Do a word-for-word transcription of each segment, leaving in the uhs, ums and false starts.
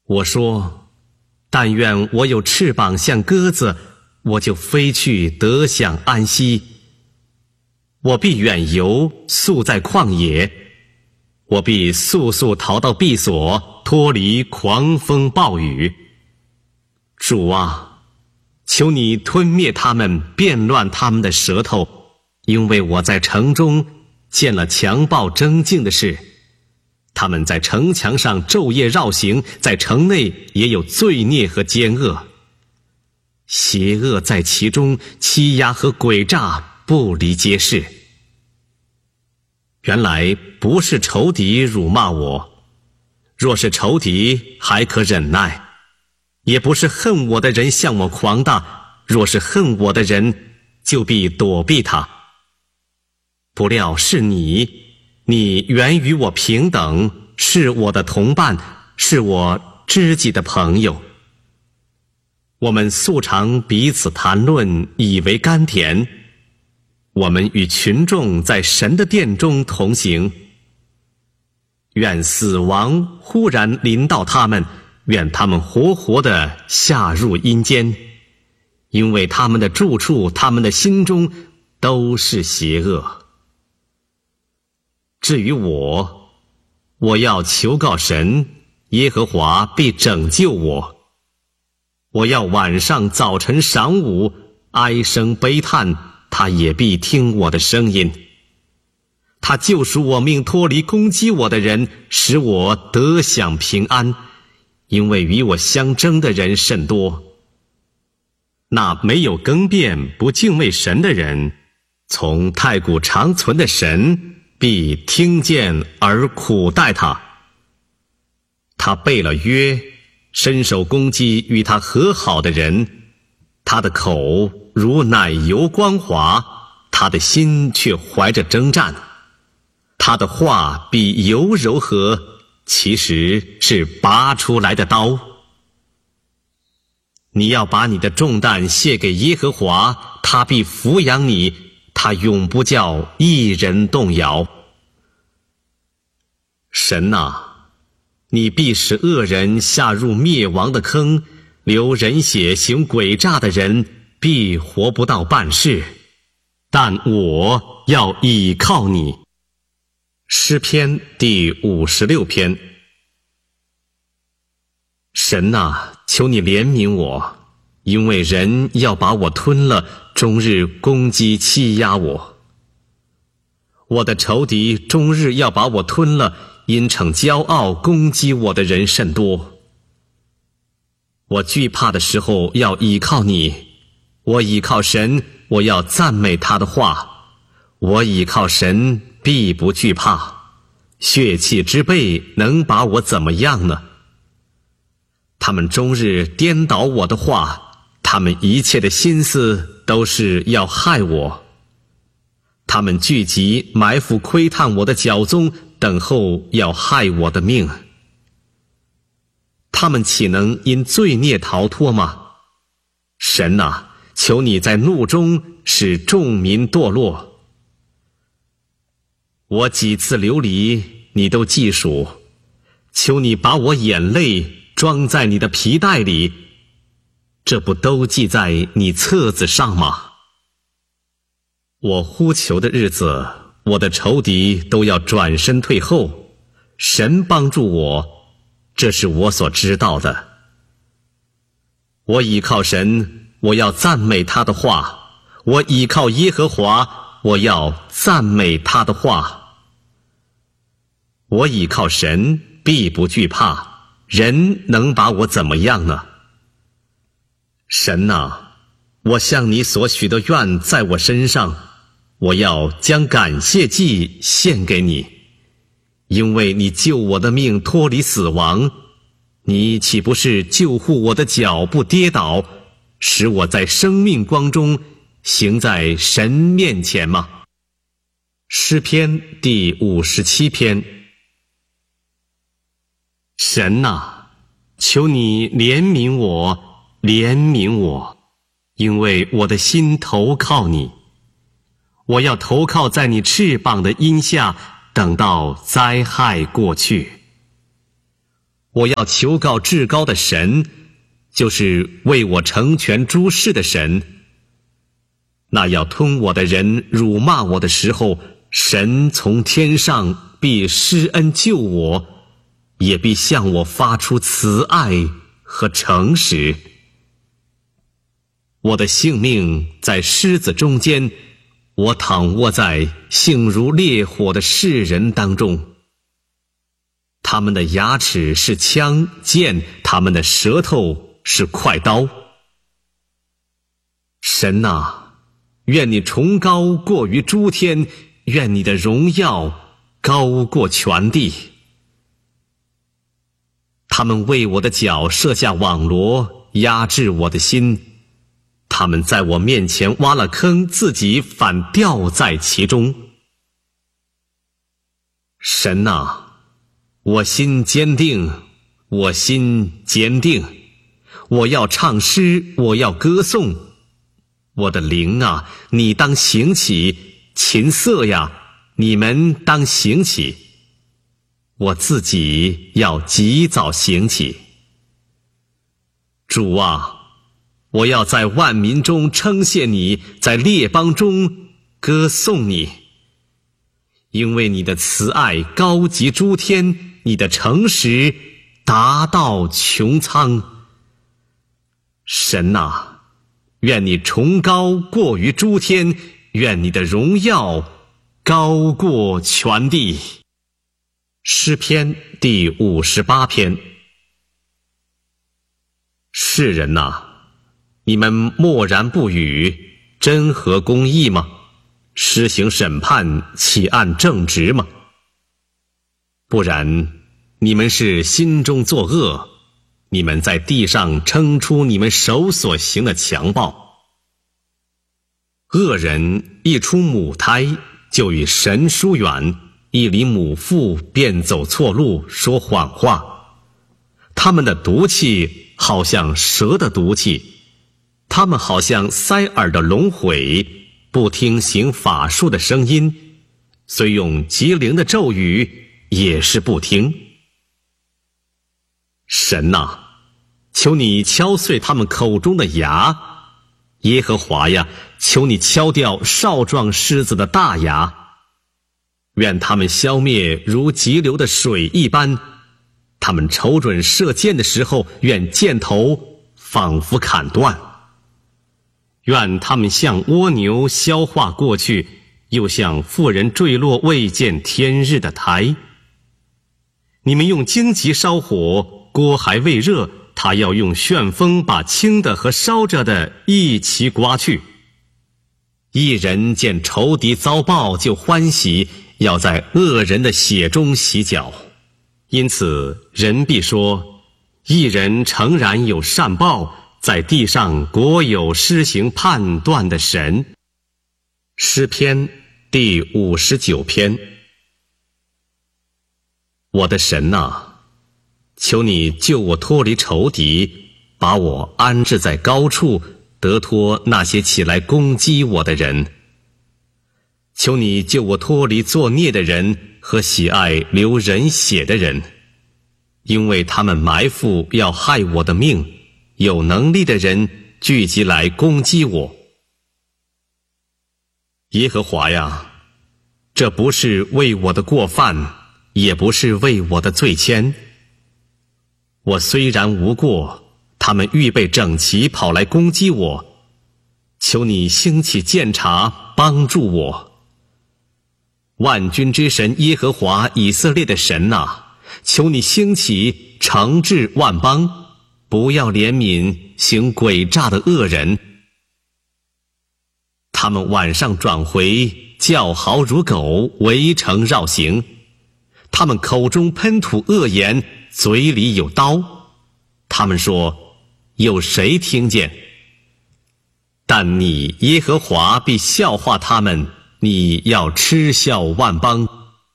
我说，但愿我有翅膀像鸽子，我就飞去得享安息。我必远游，宿在旷野，我必速速逃到避所，脱离狂风暴雨。主啊，求你吞灭他们，变乱他们的舌头，因为我在城中见了强暴争竞的事。他们在城墙上昼夜绕行，在城内也有罪孽和奸恶。邪恶在其中，欺压和诡诈不离街市。原来不是仇敌辱骂我，若是仇敌还可忍耐；也不是恨我的人向我狂大，若是恨我的人，就必躲避他。不料是你，你原与我平等，是我的同伴，是我知己的朋友。我们素常彼此谈论，以为甘甜。我们与群众在神的殿中同行。愿死亡忽然临到他们，愿他们活活地下入阴间，因为他们的住处，他们的心中都是邪恶。至于我，我要求告神，耶和华必拯救我。我要晚上早晨晌午哀声悲叹，他也必听我的声音。他救赎我命，脱离攻击我的人，使我得享平安，因为与我相争的人甚多。那没有更变不敬畏神的人，从太古长存的神必听见而苦待他。他背了约，伸手攻击与他和好的人，他的口如奶油光滑，他的心却怀着征战。他的话比油柔和，其实是拔出来的刀。你要把你的重担卸给耶和华，他必抚养你，他永不叫一人动摇。神啊，你必使恶人下入灭亡的坑，流人血行诡诈的人必活不到半世。但我要倚靠你。诗篇第五十六篇。神啊，求你怜悯我，因为人要把我吞了，终日攻击欺压我。我的仇敌终日要把我吞了，因逞骄傲攻击我的人甚多。我惧怕的时候要倚靠你，我倚靠神，我要赞美他的话。我倚靠神，必不惧怕。血气之辈能把我怎么样呢？他们终日颠倒我的话，他们一切的心思都是要害我。他们聚集埋伏窥探我的脚踪，等候要害我的命。他们岂能因罪孽逃脱吗？神啊，求你在怒中使众民堕落。我几次流离，你都记数，求你把我眼泪装在你的皮带里，这不都记在你册子上吗？我呼求的日子，我的仇敌都要转身退后。神帮助我，这是我所知道的。我倚靠神，我要赞美他的话。我倚靠耶和华，我要赞美他的话。我倚靠神，必不惧怕，人能把我怎么样呢？神啊，我向你所许的愿在我身上，我要将感谢祭献给你，因为你救我的命脱离死亡。你岂不是救护我的脚不跌倒，使我在生命光中行在神面前吗？诗篇第五十七篇。神啊，求你怜悯我，怜悯我，因为我的心投靠你。我要投靠在你翅膀的荫下，等到灾害过去。 我要求告至高的神，就是为我成全诸事的神。那要吞我的人辱骂我的时候，神从天上必施恩救我，也必向我发出慈爱和诚实。我的性命在狮子中间，我躺卧在性如烈火的世人当中。他们的牙齿是枪剑，他们的舌头是快刀。神啊，愿你崇高过于诸天，愿你的荣耀高过全地。他们为我的脚设下网罗，压制我的心。他们在我面前挖了坑，自己反掉在其中。神啊，我心坚定，我心坚定。我要唱诗，我要歌颂。我的灵啊，你当醒起；琴瑟呀，你们当醒起。我自己要及早醒起。主啊，我要在万民中称谢你，在列邦中歌颂你。因为你的慈爱高及诸天，你的诚实达到穹苍。神啊，愿你崇高过于诸天，愿你的荣耀高过全地。诗篇第五十八篇。世人哪，你们默然不语，真合公义吗？施行审判，岂按正直吗？不然，你们是心中作恶，你们在地上称出你们手所行的强暴。恶人一出母胎，就与神疏远，一离母腹，便走错路，说谎话。他们的毒气好像蛇的毒气，他们好像塞耳的龙毁，不听行法术的声音，虽用极灵的咒语，也是不听。神啊，求你敲碎他们口中的牙。耶和华呀，求你敲掉少壮狮子的大牙。愿他们消灭如急流的水一般。他们瞅准射箭的时候，愿箭头仿佛砍断。愿他们像蜗牛消化过去，又像妇人坠落未见天日的台。你们用荆棘烧火，锅还未热，他要用旋风把轻的和烧着的一起刮去。一人见仇敌遭报就欢喜，要在恶人的血中洗脚。因此人必说，一人诚然有善报，在地上国有施行判断的神。诗篇第五十九篇。我的神啊，求你救我脱离仇敌，把我安置在高处，得脱那些起来攻击我的人。求你救我脱离作孽的人和喜爱流人血的人，因为他们埋伏要害我的命，有能力的人聚集来攻击我。耶和华呀，这不是为我的过犯，也不是为我的罪愆。我虽然无过，他们预备整齐跑来攻击我。求你兴起鉴察，帮助我。万军之神耶和华以色列的神啊，求你兴起惩治万邦，不要怜悯行诡诈的恶人。他们晚上转回，叫嚎如狗，围城绕行。他们口中喷吐恶言，嘴里有刀。他们说，有谁听见？但你耶和华必笑话他们，你要嗤笑万邦。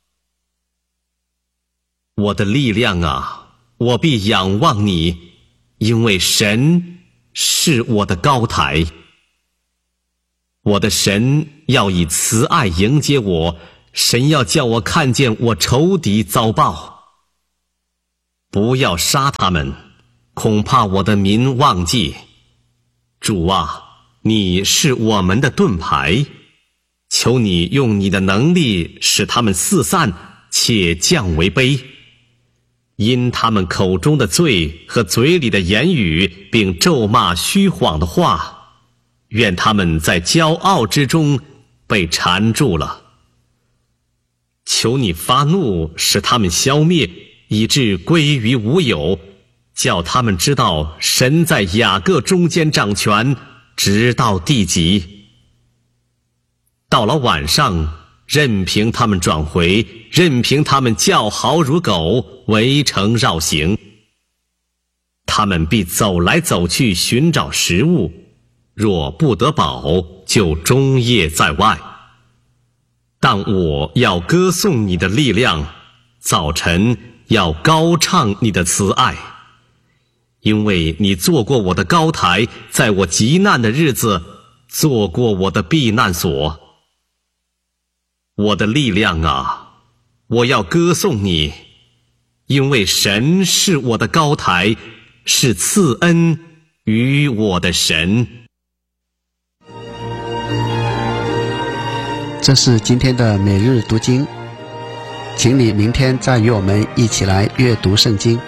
我的力量啊，我必仰望你，因为神是我的高台。我的神要以慈爱迎接我，神要叫我看见我仇敌遭报。 不要杀他们，恐怕我的民忘记。主啊，你是我们的盾牌，求你用你的能力使他们四散，且降为卑。因他们口中的罪和嘴里的言语，并咒骂虚谎的话，愿他们在骄傲之中被缠住了。求你发怒，使他们消灭，以致归于无有，叫他们知道神在雅各中间掌权，直到地极。到了晚上，任凭他们转回，任凭他们叫嚎如狗，围城绕行。他们必走来走去寻找食物，若不得饱，就终夜在外。但我要歌颂你的力量，早晨要高唱你的慈爱，因为你做过我的高台，在我极难的日子做过我的避难所。我的力量啊，我要歌颂你，因为神是我的高台，是赐恩于我的神。 这是今天的每日读经，请你明天再与我们一起来阅读圣经。